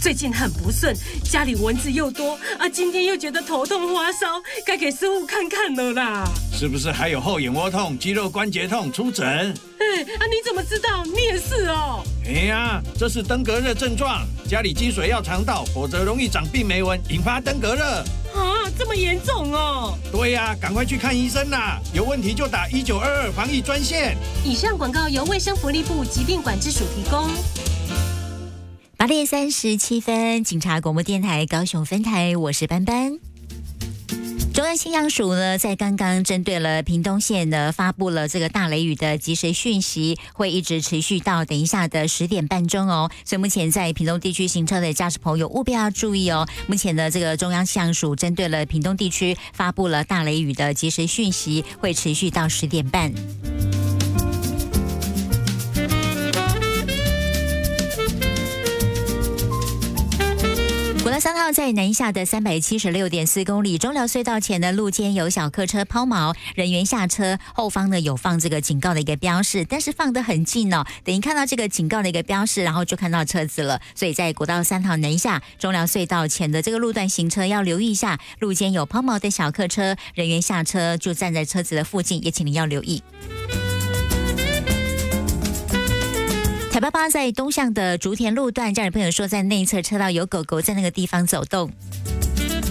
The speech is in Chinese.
最近很不顺，家里蚊子又多啊，今天又觉得头痛发烧，该给师傅看看了啦。 是不是还有后眼窝痛、肌肉关节痛？出诊。 你怎么知道？你也是哦。 这是登革热症状，家里积水要常倒，否则容易长病媒蚊，引发登革热。 这么严重哦？ 对呀，赶快去看医生啦！有问题就打1922防疫专线。 以上广告由卫生福利部疾病管制署提供。 8点37分，警察广播电台高雄分台，我是班班。中央气象署呢，在刚刚针对了屏东县呢，发布了这个大雷雨的即时讯息，会一直持续到等一下的10点半钟哦。所以目前在屏东地区行车的驾驶朋友务必要注意哦。目前的这个中央气象署针对了屏东地区发布了大雷雨的即时讯息，会持续到10点半。国道3号在南下的376.4公里，中寮隧道前的路肩有小客车抛锚，人员下车，后方呢有放这个警告的一个标示，但是放得很近哦，等于看到这个警告的一个标示，然后就看到车子了。所以在国道3号南下中寮隧道前的这个路段行车要留意一下，路肩有抛锚的小客车，人员下车就站在车子的附近，也请您要留意。台88在东向的竹田路段，家人朋友说在内侧车道有狗狗在那个地方走动。